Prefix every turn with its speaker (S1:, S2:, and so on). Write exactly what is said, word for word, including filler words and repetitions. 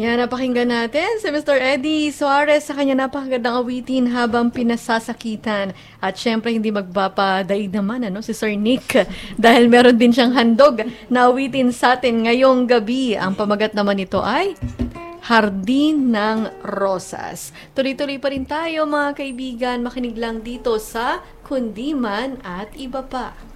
S1: Yan, napakinggan natin si Mister Eddie Suarez sa kanya napakagandang awitin habang pinasasakitan. At syempre, hindi magpapadaig naman ano, si Sir Nick dahil meron din siyang handog na awitin sa atin ngayong gabi. Ang pamagat naman nito ay Hardin ng Rosas. Tuloy-tuloy pa rin tayo mga kaibigan, makinig lang dito sa Kundiman at Iba Pa.